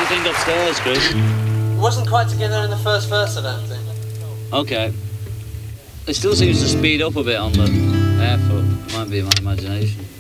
think upstairs, Chris. It wasn't quite together in the first verse, I don't think. Okay. It still seems to speed up a bit on the airfoot. Might be my imagination.